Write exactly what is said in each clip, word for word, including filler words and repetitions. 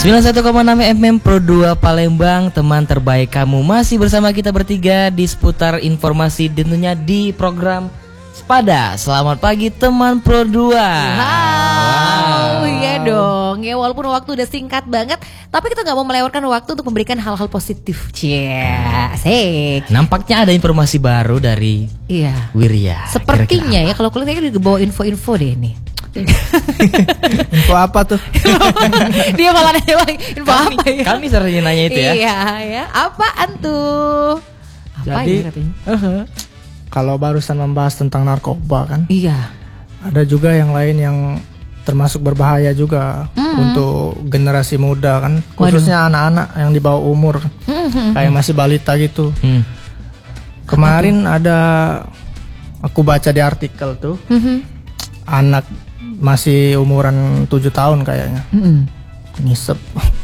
sembilan puluh satu koma enam F M Pro dua Palembang, teman terbaik kamu. Masih bersama kita bertiga di seputar informasi tentunya di program Sepada. Selamat pagi teman Pro dua. Wow, iya dong. Ya walaupun waktu udah singkat banget, tapi kita gak mau melewatkan waktu untuk memberikan hal-hal positif. Cie, asik. Nampaknya ada informasi baru dari Iya. Wirya. Sepertinya ya, kalau kuliah kayaknya bawa info-info deh nih. Info apa tuh? Dia malah nanya lagi, info kami, apa ya? Kami sering nanya itu ya. Iya ya, apaan tuh? Apa Jadi, ya katanya? uh-huh. Kalau barusan membahas tentang narkoba kan, Iya. ada juga yang lain yang termasuk berbahaya juga Mm-hmm. untuk generasi muda kan, khususnya anak-anak yang di bawah umur, Mm-hmm. kayak masih balita gitu. Hmm. Kemarin ada, aku baca di artikel tuh, Mm-hmm. anak masih umuran tujuh tahun kayaknya, Mm-hmm. ngisep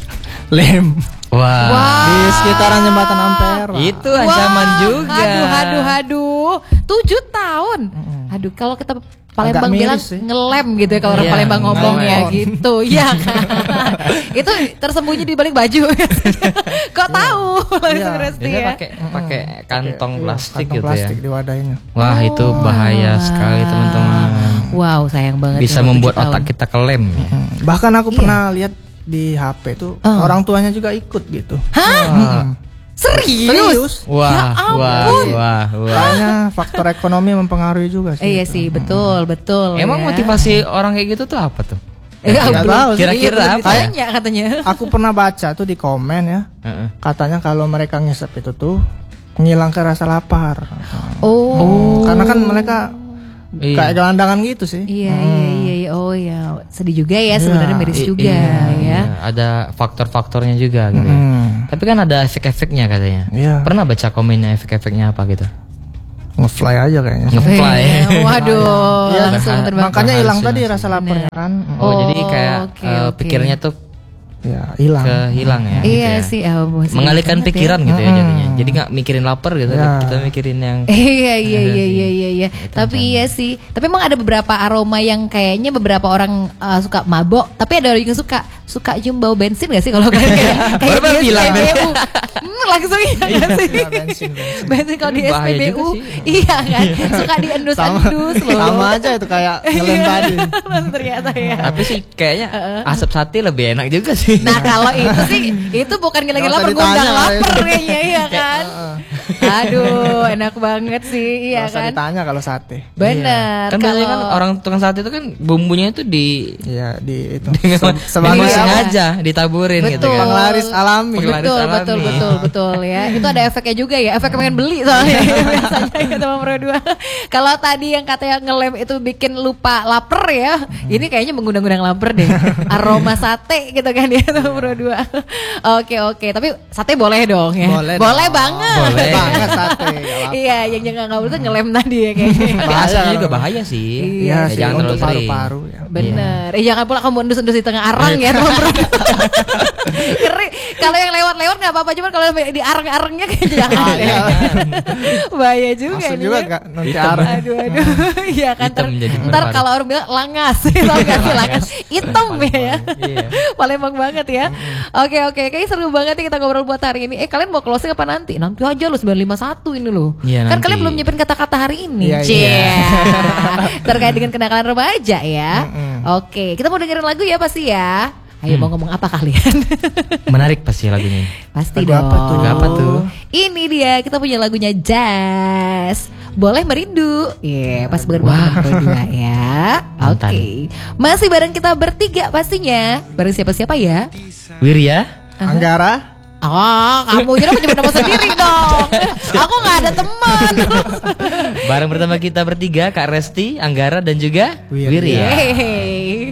lem. Wah. Wah. Di sekitaran jembatan Ampera. Itu ancaman Wah, juga. Aduh, aduh, aduh. Tujuh tahun. Aduh, kalau kita Palembang Agak bilang miris sih. ngelem gitu ya kalau orang Iya, Palembang ngomong ya ngelem. gitu. Iya kan. Itu tersembunyi di balik baju. Kok tahu? Langsung Iya. Resti Biasanya ya. pakai pakai kantong Iya, plastik kantong gitu plastik ya. di wadahnya. Wah, itu bahaya Wah. sekali teman-teman. Wow, sayang banget. Bisa ya, membuat tujuh otak tahun. kita kelem ya. Hmm. Bahkan aku Iya. pernah lihat di H P tuh Oh. orang tuanya juga ikut gitu. Hah? Hmm. Serius? Serius? Wah, Ya wah, ampun. wah, wah. Kayaknya faktor ekonomi mempengaruhi juga sih. Eh, iya itu. sih, betul, betul. Emang ya. motivasi orang kayak gitu tuh apa tuh? Eh, Nggak belum- tahu sih. Kira-kira iya, belum apa ya? ditanya katanya. Aku pernah baca tuh di komen ya, Heeh. katanya kalau mereka ngisep itu tuh menghilangkan rasa lapar. Oh. Karena kan mereka Iya. kayak gelandangan gitu sih. Iya, iya, iya, iya. Oh ya, sedih juga ya sebenarnya, Iya. miris I- juga iya, ya. iya. Ada faktor-faktornya juga gitu ya. Hmm. Tapi kan ada efek-efeknya katanya. Iya. Pernah baca komennya efek-efeknya apa gitu? Ngefly aja kayaknya. Ngefly. Eh, waduh, Iya, langsung nah, terbang. Makanya hilang Halusinasi. tadi rasa laparnya kan. Oh, Oh, jadi kayak oke, eh, oke. pikirnya tuh Ya, hilang. kehilang ya. gitu Iya ya. sih, oh, sedih Mengalihkan banget ya. pikiran gitu ya Hmm. jadinya. Jadi nggak mikirin lapar gitu, Ya. kita mikirin yang Iya iya iya iya iya iya. Tapi iya sih. Tapi emang ada beberapa aroma yang kayaknya beberapa orang uh, suka mabok, tapi ada orang yang suka suka cium bau bensin gak sih kalau kalian kayak kayak Baru di bilang, S P B U. Hmm, langsung iya gak sih? Iya, bensin, bensin. Bensin kalau di Bahaya S P B U juga sih. iya kan suka diendus-endus loh. Sama aja itu kayak ngelem tadi. Ternyata ya. tapi sih kayaknya asap sate lebih enak juga sih. Nah kalau itu sih itu bukan ngilangin Nggak usah lapar, ngundang ditanya lah lapar itu. kayaknya iya kan. Aduh enak banget sih iya Nggak usah kan. ditanya kalau sate. Bener. Kan biasanya kan kalau- orang tukang sate itu kan bumbunya itu di Iya, di itu. dengan Se- sebagai Iya. sengaja ditaburin gitu Betul. kan. penglaris alami. Penglaris Betul, alami. betul, betul, betul ya. Itu ada efeknya juga ya. Efek pengen beli soalnya biasanya ya teman Pro dua. Kalau tadi yang katanya ngelem itu bikin lupa lapar ya. Ini kayaknya mengundang-undang lapar deh. Aroma sate gitu kan ya teman Pro dua. Oke, oke. Tapi sate boleh dong ya. Boleh Boleh dong. banget. Boleh banget sate. nggak apa-apa. Iya, yang jangan nggak boleh ngelem tadi ya kayaknya. Tapi Bahaya asapnya kalau- juga bahaya sih. Iya Iya Ya, sih, jangan untuk terlalu sering. paru-paru ya. Bener. Eh jangan pula kamu endus-endus di tengah arang ya teman Pro. Ngeri. Kalau yang lewat-lewat nggak apa-apa, cuman kalau di arang-arangnya kayak jangan. Ah, iya. Bahaya juga Masuk nih. juga ya. nggak nanti Hitam. arah. Aduh aduh. Iya kan ntar, Hitam jadi ntar berwarna. kalau orang bilang langas, tau gak sih langas hitam ya. Iya. Palembang banget ya. Oke oke, kayaknya seru banget ya kita ngobrol buat hari ini. Eh kalian mau closing apa nanti? Nanti aja lo sembilan lima satu ini lo. Iya, Kan nanti. kalian belum nyimpen kata-kata hari ini. Iya, Cie. iya. Terkait dengan kenakalan remaja ya. Oke, kita mau dengerin lagu ya pasti ya. Ayo mau ngomong apa kalian? Menarik pasti lagunya. Pasti Lagu dong. apa tuh? Lagu apa tuh? Ini dia kita punya lagunya Jazz. Boleh merindu. Iya, pas banget Wah. buat berdua ya. Oke. Mantan. Masih bareng kita bertiga pastinya. Bareng siapa-siapa ya? Wirya, Anggara. Oh, kamu jadi menyebut nama sendiri dong. Aku nggak ada teman. bareng bersama kita bertiga, Kak Resti, Anggara dan juga Wirya. Wirya. Hehehe.